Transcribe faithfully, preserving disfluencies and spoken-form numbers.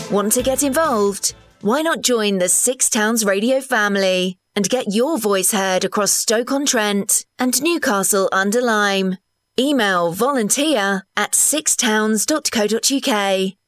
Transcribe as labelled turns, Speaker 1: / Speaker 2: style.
Speaker 1: Want to get involved? Why not join the Six Towns Radio family and get your voice heard across Stoke-on-Trent and Newcastle-under-Lyme? Email volunteer at sixtowns dot co dot uk.